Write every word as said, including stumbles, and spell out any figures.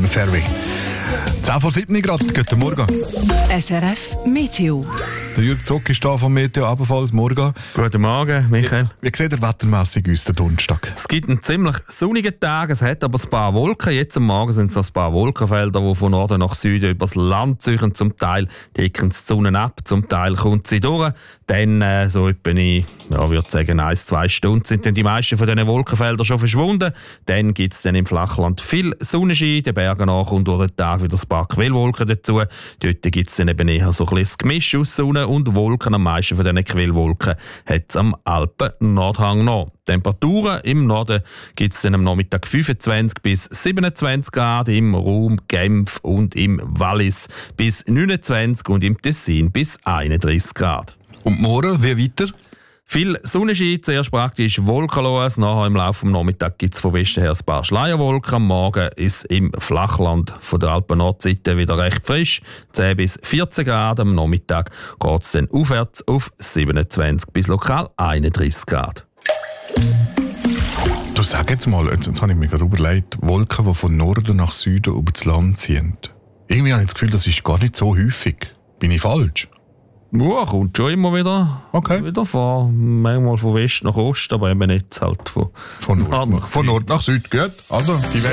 dem Ferry. zehn vor sieben Grad, guten Morgen. S R F Meteo. Der Jürg Zock ist da vom Meteo, ebenfalls morgen. Guten Morgen, Michael. Wie, wie sieht der wettermässig aus, der Donnerstag? Es gibt einen ziemlich sonnigen Tag, es hat aber ein paar Wolken. Jetzt am Morgen sind es noch ein paar Wolkenfelder, die von Norden nach Süden übers Land ziehen. Zum Teil decken die Sonne ab, zum Teil kommt sie durch. Dann, äh, so etwa in, ja, würde sagen, ein, zwei Stunden sind dann die meisten von diesen Wolkenfeldern schon verschwunden. Dann gibt es dann im Flachland viel Sonnenschein, den Bergen nach und durch den Tag wieder ein paar Quellwolken dazu. Dort gibt es dann eben eher so ein bisschen Gemisch aus Sonne und Wolken. Am meisten von diesen Quellwolken hat es am Alpen-Nordhang noch. Temperaturen im Norden gibt es dann am Nachmittag fünfundzwanzig bis siebenundzwanzig Grad, im Raum Genf und im Wallis bis neunundzwanzig und im Tessin bis einunddreißig Grad. Und morgen, wie weiter? Viel Sonnenschein, zuerst praktisch wolkenlos. Nachher im Laufe des Nachmittags gibt es von Westen her ein paar Schleierwolken. Am Morgen ist im Flachland von der Alpen-Nordseite wieder recht frisch. zehn bis vierzehn Grad. Am Nachmittag geht es dann aufwärts auf siebenundzwanzig bis lokal einunddreißig Grad. Du sag jetzt mal, jetzt, jetzt habe ich mir gerade überlegt, Wolken, die von Norden nach Süden über das Land ziehen. Irgendwie habe ich das Gefühl, das ist gar nicht so häufig. Bin ich falsch? Ja, kommt schon immer wieder, okay. wieder vor. Manchmal von West nach Ost, aber eben nicht halt von, von Nord, Nord nach von Süd. Nord nach Süd. Gut, also die